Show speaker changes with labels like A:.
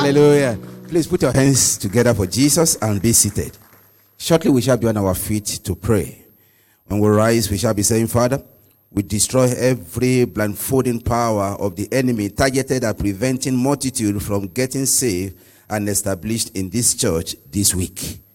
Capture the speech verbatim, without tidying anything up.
A: Hallelujah. Please put your hands together for Jesus and be seated. Shortly we shall be on our feet to pray. When we rise, we shall be saying, Father, we destroy every blindfolding power of the enemy targeted at preventing multitude from getting saved and established in this church this week.